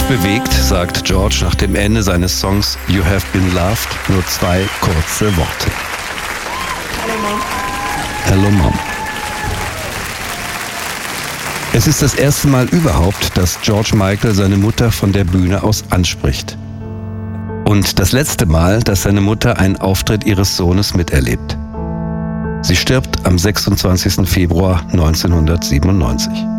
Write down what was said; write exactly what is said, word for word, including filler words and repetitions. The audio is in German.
bewegt, sagt George nach dem Ende seines Songs You Have Been Loved nur zwei kurze Worte. Hello, Mom. Hello, Mom. Es ist das erste Mal überhaupt, dass George Michael seine Mutter von der Bühne aus anspricht. Und das letzte Mal, dass seine Mutter einen Auftritt ihres Sohnes miterlebt. Sie stirbt am sechsundzwanzigsten Februar neunzehnhundertsiebenundneunzig.